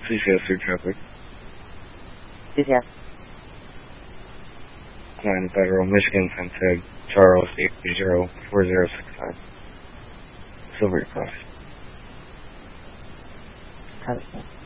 Please go through traffic. Yes. 9 Federal, Michigan, Sensei, Charles, 804065. Silver Cross. Okay.